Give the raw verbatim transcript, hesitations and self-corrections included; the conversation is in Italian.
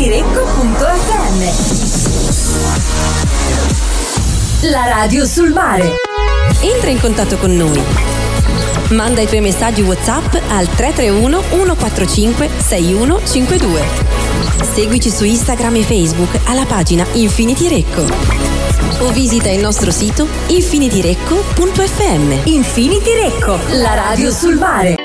infinidirecco punto effe emme. La radio sul mare. Entra in contatto con noi. Manda i tuoi messaggi WhatsApp al tre tre uno uno quattro cinque sei uno cinque due. Seguici su Instagram e Facebook alla pagina Infinity Recco. O visita il nostro sito infinidirecco punto effe emme. Infinity Recco, la radio sul mare.